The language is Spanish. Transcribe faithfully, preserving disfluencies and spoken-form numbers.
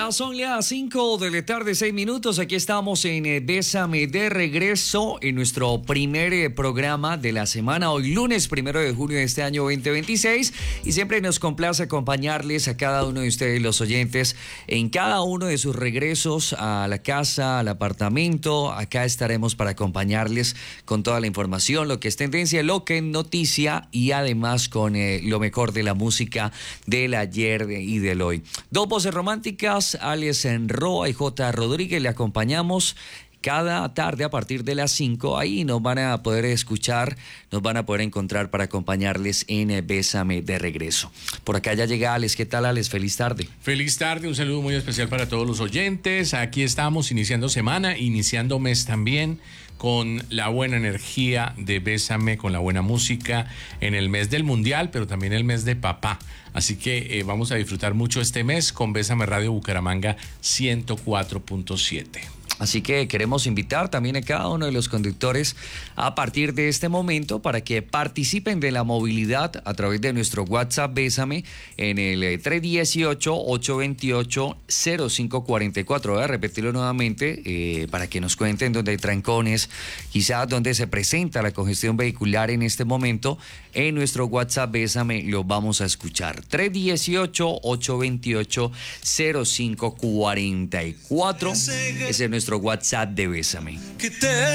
Ya son las cinco de la tarde, seis minutos. Aquí estamos en eh, Bésame de regreso en nuestro primer eh, programa de la semana. Hoy lunes primero de junio de este año veinte veintiséis. Y siempre nos complace acompañarles a cada uno de ustedes, los oyentes, en cada uno de sus regresos a la casa, al apartamento. Acá estaremos para acompañarles con toda la información, lo que es tendencia, lo que es noticia y además con eh, lo mejor de la música del ayer y del hoy. Dos voces románticas, Alex Enroa y J. Rodríguez, le acompañamos cada tarde a partir de las cinco. Ahí nos van a poder escuchar, nos van a poder encontrar para acompañarles en Bésame de regreso. Por acá ya llega Alex. ¿Qué tal, Alex? Feliz tarde. Feliz tarde, un saludo muy especial para todos los oyentes. Aquí estamos iniciando semana, iniciando mes también, con la buena energía de Bésame, con la buena música, en el mes del Mundial, pero también el mes de papá. Así que eh, vamos a disfrutar mucho este mes con Bésame Radio Bucaramanga ciento cuatro punto siete. Así que queremos invitar también a cada uno de los conductores a partir de este momento para que participen de la movilidad a través de nuestro WhatsApp Bésame en el tres uno ocho, ocho dos ocho, cero cinco cuatro cuatro. Voy a repetirlo nuevamente eh, para que nos cuenten dónde hay trancones, quizás dónde se presenta la congestión vehicular en este momento. En nuestro WhatsApp Bésame lo vamos a escuchar. tres uno ocho, ocho dos ocho, cero cinco cuatro cuatro. Ese es nuestro WhatsApp de Bésame.